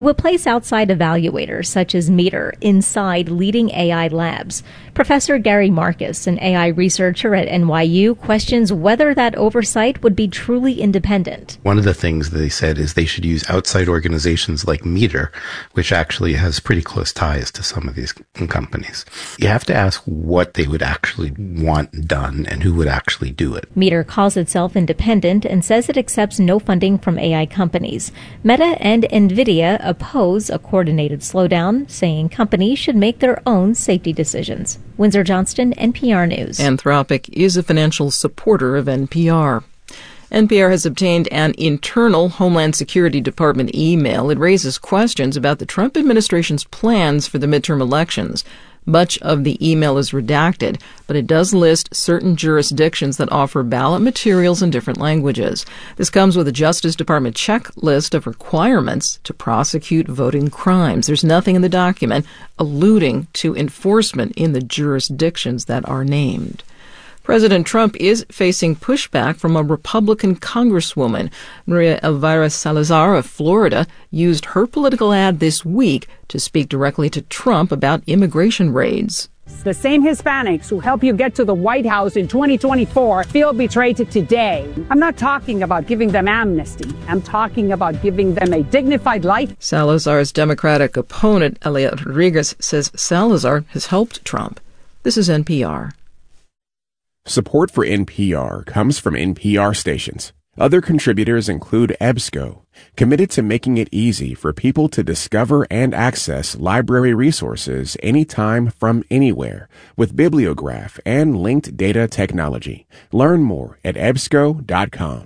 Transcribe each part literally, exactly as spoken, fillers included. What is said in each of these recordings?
will place outside evaluators such as Meter inside leading A I labs. Professor Gary Marcus, an A I researcher at N Y U, questions whether that oversight would be truly independent. One of the things they said is they should use outside organizations like Meter, which actually has pretty close ties to some of these companies. You have to ask what they would actually want done and who would actually do it. Meter calls itself independent and says it accepts no funding from A I companies. Meta and NVIDIA oppose a coordinated slowdown, saying companies should make their own safety decisions. Windsor Johnston, N P R News. Anthropic is a financial supporter of N P R. N P R has obtained an internal Homeland Security Department email. It raises questions about the Trump administration's plans for the midterm elections. Much of the email is redacted, but it does list certain jurisdictions that offer ballot materials in different languages. This comes with a Justice Department checklist of requirements to prosecute voting crimes. There's nothing in the document alluding to enforcement in the jurisdictions that are named. President Trump is facing pushback from a Republican congresswoman. Maria Elvira Salazar of Florida used her political ad this week to speak directly to Trump about immigration raids. The same Hispanics who help you get to the White House in twenty twenty-four feel betrayed today. I'm not talking about giving them amnesty. I'm talking about giving them a dignified life. Salazar's Democratic opponent, Eliot Rodriguez, says Salazar has helped Trump. This is N P R. Support for N P R comes from N P R stations. Other contributors include EBSCO, committed to making it easy for people to discover and access library resources anytime from anywhere with Bibliograph and linked data technology. Learn more at E B S C O dot com.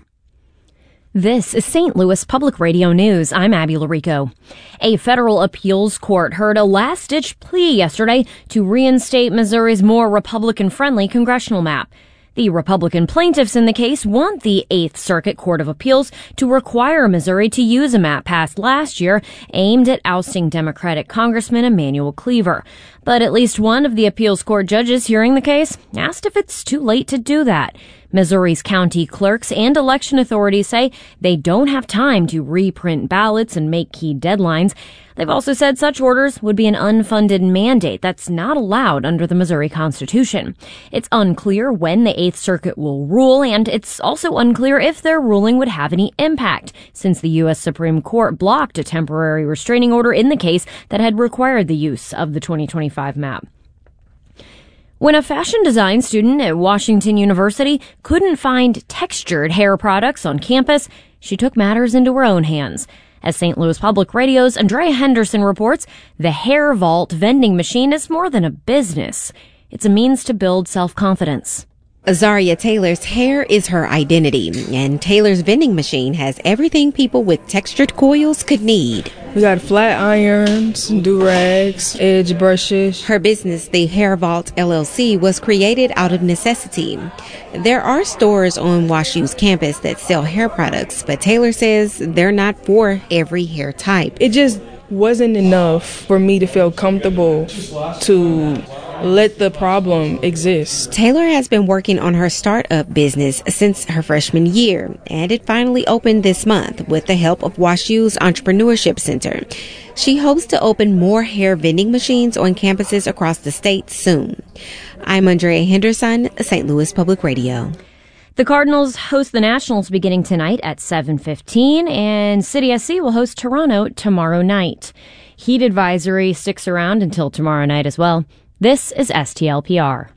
This is Saint Louis Public Radio News. I'm Abby Larico. A federal appeals court heard a last-ditch plea yesterday to reinstate Missouri's more Republican-friendly congressional map. The Republican plaintiffs in the case want the Eighth Circuit Court of Appeals to require Missouri to use a map passed last year aimed at ousting Democratic Congressman Emanuel Cleaver. But at least one of the appeals court judges hearing the case asked if it's too late to do that. Missouri's county clerks and election authorities say they don't have time to reprint ballots and make key deadlines. They've also said such orders would be an unfunded mandate that's not allowed under the Missouri Constitution. It's unclear when the Eighth Circuit will rule, and it's also unclear if their ruling would have any impact, since the U S Supreme Court blocked a temporary restraining order in the case that had required the use of the twenty twenty-five map. When a fashion design student at Washington University couldn't find textured hair products on campus, she took matters into her own hands. As Saint Louis Public Radio's Andrea Henderson reports, the Hair Vault vending machine is more than a business. It's a means to build self-confidence. Azaria Taylor's hair is her identity, and Taylor's vending machine has everything people with textured coils could need. We got flat irons, do-rags, edge brushes. Her business, the Hair Vault L L C, was created out of necessity. There are stores on WashU's campus that sell hair products, but Taylor says they're not for every hair type. It just wasn't enough for me to feel comfortable to let the problem exist. Taylor has been working on her startup business since her freshman year, and it finally opened this month with the help of WashU's Entrepreneurship Center. She hopes to open more hair vending machines on campuses across the state soon. I'm Andrea Henderson, Saint Louis Public Radio. The Cardinals host the Nationals beginning tonight at seven fifteen, and City S C will host Toronto tomorrow night. Heat advisory sticks around until tomorrow night as well. This is S T L P R.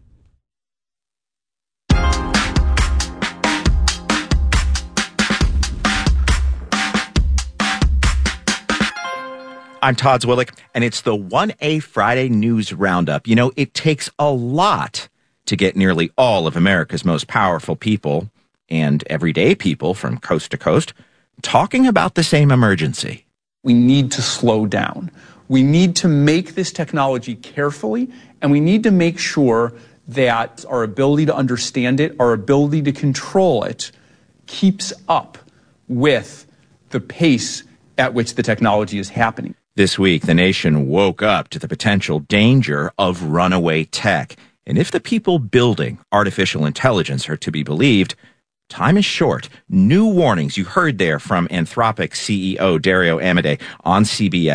I'm Todd Zwillick, and it's the one A Friday News Roundup. You know, it takes a lot to get nearly all of America's most powerful people and everyday people from coast to coast talking about the same emergency. We need to slow down. We need to make this technology carefully, and we need to make sure that our ability to understand it, our ability to control it, keeps up with the pace at which the technology is happening. This week, the nation woke up to the potential danger of runaway tech. And if the people building artificial intelligence are to be believed, time is short. New warnings you heard there from Anthropic C E O Dario Amodei on C B S.